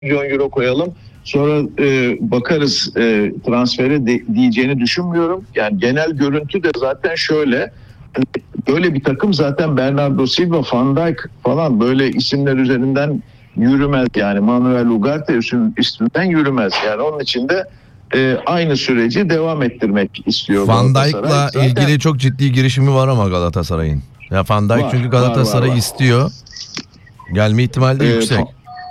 milyon euro koyalım. Sonra bakarız transfere diyeceğini düşünmüyorum. Yani genel görüntü de zaten şöyle. Böyle bir takım zaten Bernardo Silva, Van Dijk falan böyle isimler üzerinden yürümez. Yani Manuel Ugarte üstünden yürümez. Yani onun için de aynı süreci devam ettirmek istiyor Van Galatasaray. Dijk'la ilgili çok ciddi girişimi var ama Galatasaray'ın. Ya Van Dijk çünkü Galatasaray istiyor. Gelme ihtimali de yüksek.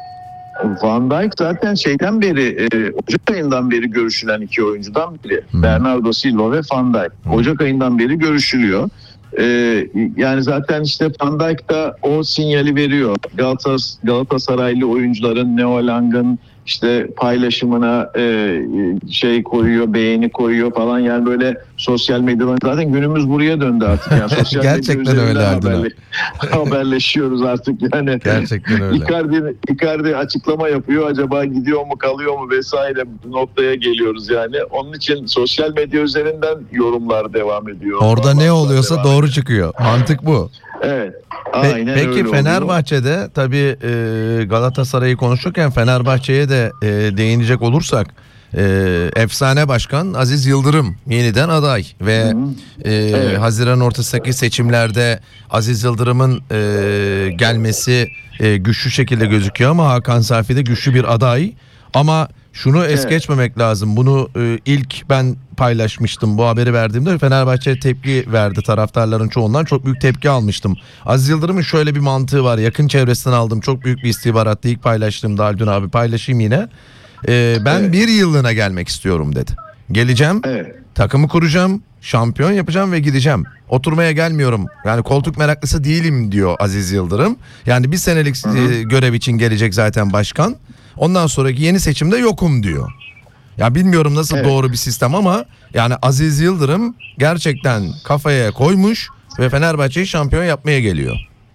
Van Dijk zaten şeyden beri Ocak ayından beri görüşülen iki oyuncudan biri. Bernardo Silva ve Van Dijk. Ocak ayından beri görüşülüyor. Yani zaten işte Van Dijk da o sinyali veriyor. Galatasaraylı oyuncuların Neo Lang'ın işte paylaşımına koyuyor, beğeni koyuyor falan, yani böyle sosyal medyadan zaten günümüz buraya döndü artık. Yani sosyal gerçekten öyle haberleşiyoruz artık yani. Gerçekten öyle. Icardi açıklama yapıyor, acaba gidiyor mu kalıyor mu vesaire noktaya geliyoruz yani. Onun için sosyal medya üzerinden yorumlar devam ediyor. Orada ne oluyorsa doğru çıkıyor. Mantık bu. Evet. Aynen Peki öyle Fenerbahçe'de tabii Galatasaray'ı konuşurken Fenerbahçe'ye de değinecek olursak efsane başkan Aziz Yıldırım yeniden aday ve evet, Haziran ortasındaki seçimlerde Aziz Yıldırım'ın gelmesi güçlü şekilde gözüküyor ama Hakan Safi de güçlü bir aday. Ama şunu es geçmemek lazım. Bunu ilk ben paylaşmıştım. Bu haberi verdiğimde Fenerbahçe tepki verdi. Taraftarların çoğundan çok büyük tepki almıştım. Aziz Yıldırım'ın şöyle bir mantığı var. Yakın çevresinden aldım. Çok büyük bir istihbarattı. İlk paylaştığımda Haldun abi paylaşayım yine. Ben bir yıllığına gelmek istiyorum dedi. Geleceğim, takımı kuracağım, şampiyon yapacağım ve gideceğim. Oturmaya gelmiyorum. Yani koltuk meraklısı değilim diyor Aziz Yıldırım. Yani bir senelik görev için gelecek zaten başkan. Ondan sonraki yeni seçimde yokum diyor. Ya bilmiyorum nasıl doğru bir sistem ama yani Aziz Yıldırım gerçekten kafaya koymuş ve Fenerbahçe'yi şampiyon yapmaya geliyor.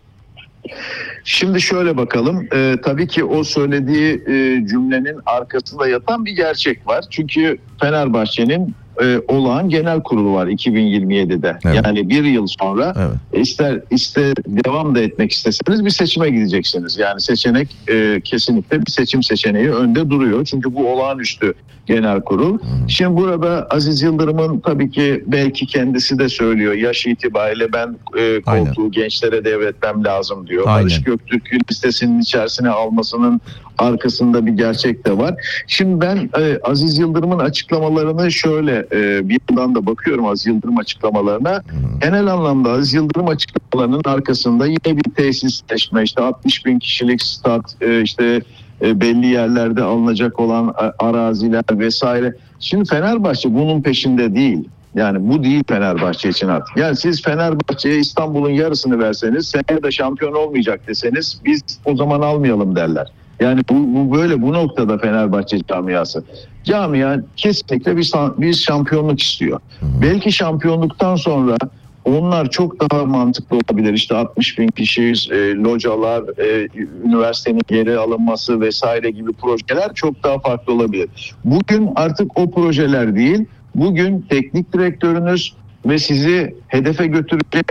Şimdi şöyle bakalım. Tabii ki o söylediği cümlenin arkasında yatan bir gerçek var. Çünkü Fenerbahçe'nin olağan genel kurulu var 2027'de. Evet. Yani bir yıl sonra ister devam da etmek isteseniz bir seçime gideceksiniz. Yani seçenek kesinlikle bir seçim seçeneği önde duruyor. Çünkü bu olağanüstü genel kurul. Şimdi burada Aziz Yıldırım'ın tabii ki belki kendisi de söylüyor. Yaş itibariyle ben koltuğu gençlere devretmem lazım diyor. Barış Göktürk'ü listesinin içerisine almasının arkasında bir gerçek de var. Şimdi ben Aziz Yıldırım'ın açıklamalarını şöyle bir yandan da bakıyorum Aziz Yıldırım açıklamalarına. Genel anlamda Aziz Yıldırım açıklamalarının arkasında yine bir tesisleşme, işte 60 bin kişilik stat, işte belli yerlerde alınacak olan araziler vesaire. Şimdi Fenerbahçe bunun peşinde değil. Yani bu değil Fenerbahçe için artık. Yani siz Fenerbahçe'ye İstanbul'un yarısını verseniz, seneye de şampiyon olmayacak deseniz biz o zaman almayalım derler. Yani bu böyle, bu noktada Fenerbahçe camiası. Camia kesinlikle bir şampiyonluk istiyor. Belki şampiyonluktan sonra onlar çok daha mantıklı olabilir. İşte 60 bin kişi, localar, üniversitenin geri alınması vesaire gibi projeler çok daha farklı olabilir. Bugün artık o projeler değil. Bugün teknik direktörünüz ve sizi hedefe götürecek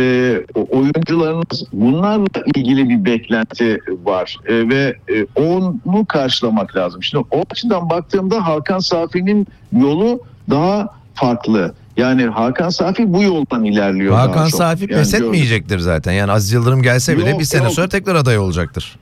oyuncularınız, bunlarla ilgili bir beklenti var ve onu karşılamak lazım. Şimdi o açıdan baktığımda Hakan Safi'nin yolu daha farklı. Yani Hakan Safi bu yoldan ilerliyor. Hakan Safi pes etmeyecektir zaten. Yani Aziz Yıldırım gelse bile bir sene sonra tekrar aday olacaktır.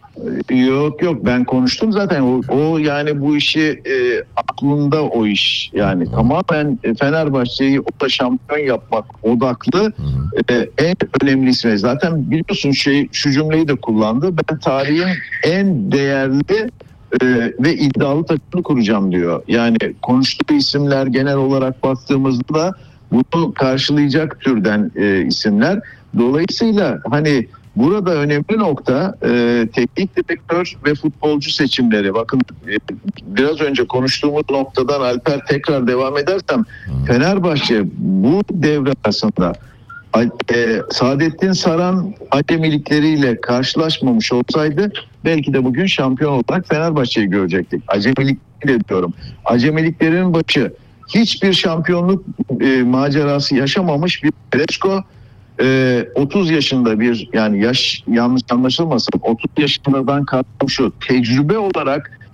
Yok ben konuştum zaten o yani bu işi aklında o iş yani tamamen Fenerbahçe'yi o da şampiyon yapmak odaklı en önemli ismi. Zaten biliyorsun şu cümleyi de kullandı. Ben tarihin en değerli ve iddialı takımını kuracağım diyor. Yani konuştuğu isimler genel olarak baktığımızda da bunu karşılayacak türden isimler. Dolayısıyla hani burada önemli nokta teknik direktör ve futbolcu seçimleri. Bakın biraz önce konuştuğumuz noktadan Alper tekrar devam edersem Fenerbahçe bu devre arasında Saadettin Saran acemilikleriyle karşılaşmamış olsaydı belki de bugün şampiyon olarak Fenerbahçe'yi görecektik. Acemilik de diyorum. Acemiliklerin başı hiçbir şampiyonluk macerası yaşamamış bir Tedesco, 30 yaşında bir, yani yaş yanlış anlaşılmasın, 30 yaşından kalkmış şu tecrübe olarak